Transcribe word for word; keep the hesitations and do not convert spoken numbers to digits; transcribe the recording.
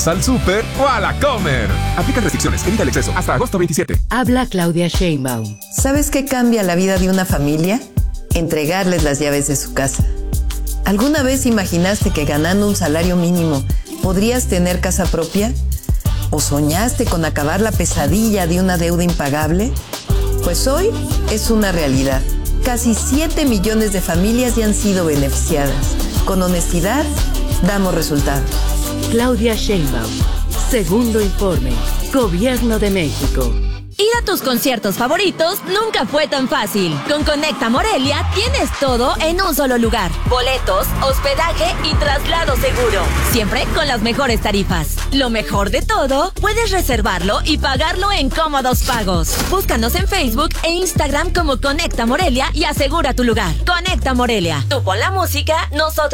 ¿Vas al súper o a la Comer? Aplica restricciones, evita el exceso. Hasta agosto veintisiete. Habla Claudia Sheinbaum. ¿Sabes qué cambia la vida de una familia? Entregarles las llaves de su casa. ¿Alguna vez imaginaste que ganando un salario mínimo podrías tener casa propia? ¿O soñaste con acabar la pesadilla de una deuda impagable? Pues hoy es una realidad. Casi siete millones de familias ya han sido beneficiadas. Con honestidad, damos resultados. Claudia Sheinbaum. Segundo informe. Gobierno de México. Ir a tus conciertos favoritos nunca fue tan fácil. Con Conecta Morelia tienes todo en un solo lugar. Boletos, hospedaje y traslado seguro. Siempre con las mejores tarifas. Lo mejor de todo, puedes reservarlo y pagarlo en cómodos pagos. Búscanos en Facebook e Instagram como Conecta Morelia y asegura tu lugar. Conecta Morelia. Tú pon la música, nosotros